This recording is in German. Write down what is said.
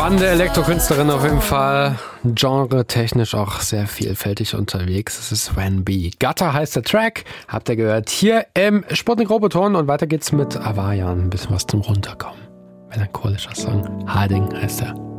Spannende Elektrokünstlerin auf jeden Fall. Genre-technisch auch sehr vielfältig unterwegs. Es ist When B. Gutter heißt der Track. Habt ihr gehört hier im Sputnik Roboton. Und weiter geht's mit Avayan. Ein bisschen was zum Runterkommen. Melancholischer Song. Harding heißt er.